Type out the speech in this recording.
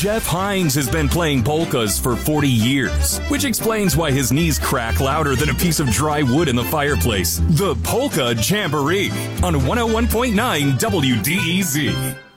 Jeff Hines has been playing polkas for 40 years, which explains why his knees crack louder than a piece of dry wood in the fireplace. The Polka Jamboree on 101.9 WDEZ.